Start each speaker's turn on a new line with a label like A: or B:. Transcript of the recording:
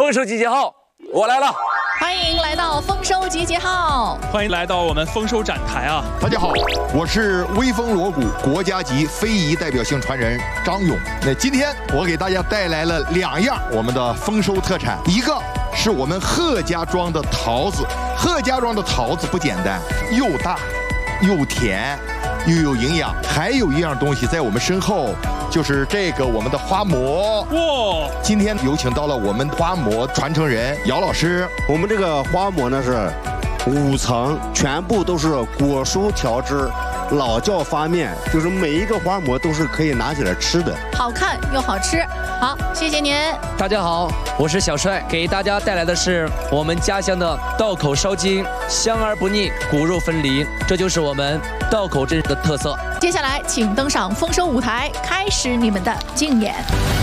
A: 丰收集结号，我来了。
B: 欢迎来到丰收集结号，
C: 欢迎来到我们丰收展台啊！
D: 大家好，我是威风锣鼓国家级非遗代表性传人张勇。那今天我给大家带来了2样我们的丰收特产，一个是我们贺家庄的桃子。贺家庄的桃子不简单，又大又甜又有营养。还有一样东西在我们身后，就是这个我们的花馍。哇！今天有请到了我们花馍传承人姚老师。
E: 我们这个花馍呢是5层，全部都是果蔬调制，老窖发面，就是每一个花馍都是可以拿起来吃的，
B: 好看又好吃。好，谢谢您。
A: 大家好，我是小帅，给大家带来的是我们家乡的道口烧鸡，香而不腻，骨肉分离，这就是我们道口镇的特色。
B: 接下来，请登上丰收舞台，开始你们的竞演。